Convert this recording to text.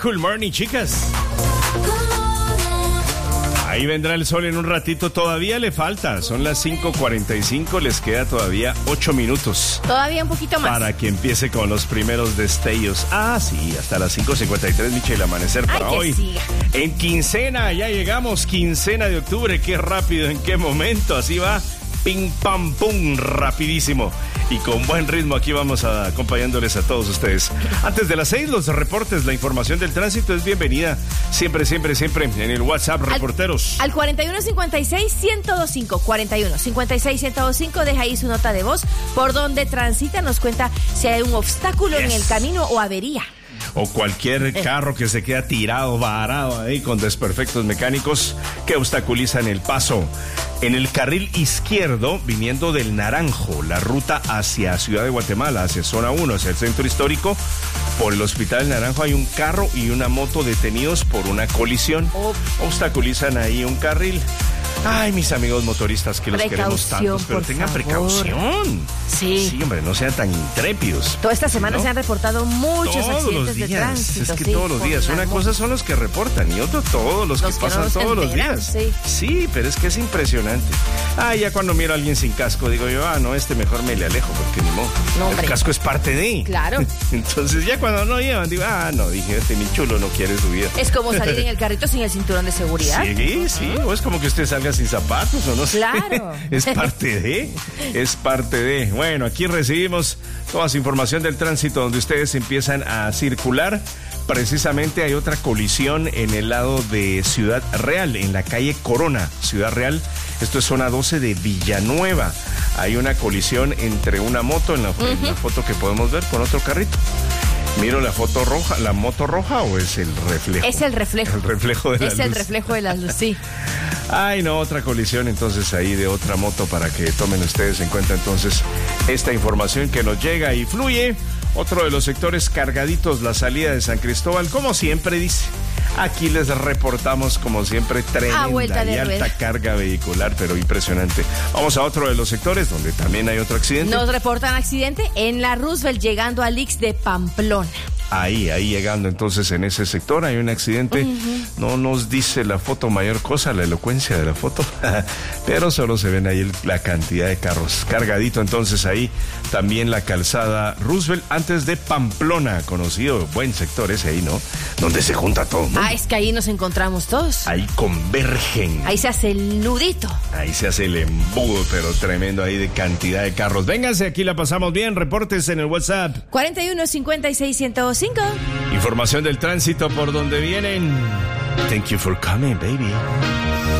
Cool Morning, chicas. Ahí vendrá el sol en un ratito, todavía le falta, son las 5:45, les queda todavía 8 minutos. Todavía un poquito más. Para que empiece con los primeros destellos. Ah, sí, hasta las 5:53, Micha, el amanecer para hoy. Sí. En quincena, ya llegamos, quincena de octubre, qué rápido, en qué momento, así va. Ping, pam, pum, rapidísimo. Y con buen ritmo aquí vamos acompañándoles a todos ustedes. Antes de las 6, los reportes, la información del tránsito es bienvenida. Siempre, siempre, siempre en el WhatsApp, reporteros. Al 4156-1025. 4156-1025, deja ahí su nota de voz. Por donde transita, nos cuenta si hay un obstáculo en el camino o avería. O cualquier carro que se queda tirado, varado ahí con desperfectos mecánicos que obstaculizan el paso. En el carril izquierdo, viniendo del Naranjo, la ruta hacia Ciudad de Guatemala, hacia zona 1, hacia el centro histórico, por el Hospital del Naranjo hay un carro y una moto detenidos por una colisión. Obstaculizan ahí un carril. Ay, mis amigos motoristas, que los queremos tantos, pero tengan precaución. Sí, hombre, no sean tan intrépidos. Toda esta semana se han reportado muchos accidentes de tránsito. Es que todos los días. Una cosa son los que reportan y otro todos los que pasan todos los días. Sí, pero es que es impresionante. Ya cuando miro a alguien sin casco, digo yo, no, mejor me le alejo, porque ni modo. El casco es parte de. Claro. Entonces ya cuando no llevan, digo, dije, mi chulo no quiere subir. Es como salir en el carrito sin el cinturón de seguridad. Sí, o es como que usted salga sin zapatos, o no sé. Claro. Es parte de. Bueno, aquí recibimos toda su información del tránsito donde ustedes empiezan a circular. Precisamente hay otra colisión en el lado de Ciudad Real, en la calle Corona, Ciudad Real. Esto es zona 12 de Villanueva. Hay una colisión entre una moto en la foto que podemos ver con otro carrito. Miro la foto roja, ¿la moto roja o es el reflejo? Es el reflejo. El reflejo de la luz. Es el reflejo de la luz, sí. Otra colisión entonces ahí de otra moto para que tomen ustedes en cuenta entonces esta información que nos llega y fluye. Otro de los sectores cargaditos, la salida de San Cristóbal, como siempre dice. Aquí les reportamos como siempre tremenda y alta carga vehicular, pero impresionante. Vamos a otro de los sectores donde también hay otro accidente. Nos reportan accidente en la Roosevelt llegando al Ix de Pamplona. Ahí llegando entonces en ese sector hay un accidente. No nos dice la foto mayor cosa, la elocuencia de la foto, pero solo se ven ahí la cantidad de carros. Cargadito entonces ahí también la calzada Roosevelt antes de Pamplona, conocido, buen sector ese ahí, ¿no? Donde se junta todo, ¿no? Es que ahí nos encontramos todos. Ahí convergen. Ahí se hace el nudito. Ahí se hace el embudo, pero tremendo ahí de cantidad de carros. Vénganse, aquí la pasamos bien. Reportes en el WhatsApp. 4156-1025. Información del tránsito por donde vienen. Thank you for coming, baby.